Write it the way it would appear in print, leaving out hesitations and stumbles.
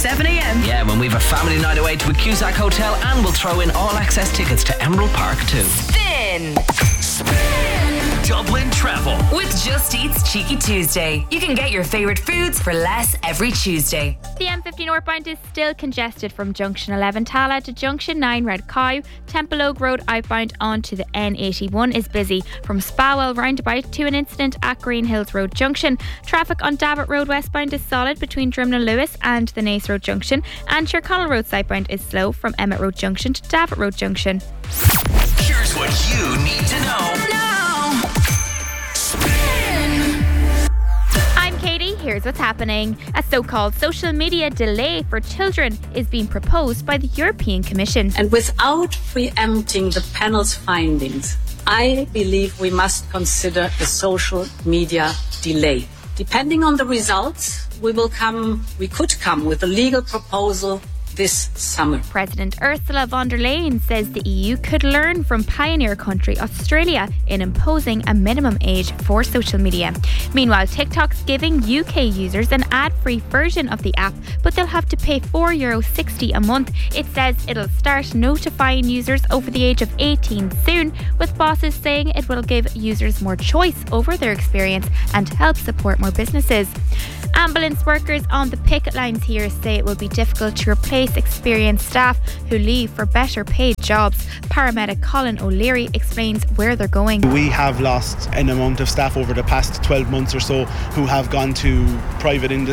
7 a.m. Yeah, when we have a family night away to a Cusack Hotel, and we'll throw in all access tickets to Emerald Park too. Spin Dublin Travel with Just Eat's Cheeky Tuesday. You can get your favourite foods for less every Tuesday. The M50 northbound is still congested from Junction 11 Tala to Junction 9 Red Cow. Temple Oak Road outbound onto the N81 is busy from Spawell roundabout to an incident at Green Hills Road Junction. Traffic on Davit Road westbound is solid between Drimnagh Lewis and the Naas Road Junction, and Tyrconnell Road southbound is slow from Emmett Road Junction to Davit Road Junction. Here's what you need to know. I'm Katie, here's what's happening. A so-called social media delay for children is being proposed by the European Commission. And without preempting the panel's findings, I believe we must consider a social media delay. Depending on the results, we could come with a legal proposal this summer. President Ursula von der Leyen says the EU could learn from pioneer country Australia in imposing a minimum age for social media. Meanwhile, TikTok's giving UK users an ad-free version of the app, but they'll have to pay €4.60 a month. It says it'll start notifying users over the age of 18 soon, with bosses saying it will give users more choice over their experience and help support more businesses. Ambulance workers on the picket lines here say it will be difficult to replace experienced staff who leave for better paid jobs. Paramedic Colin O'Leary explains where they're going. We have lost an amount of staff over the past 12 months or so who have gone to private industry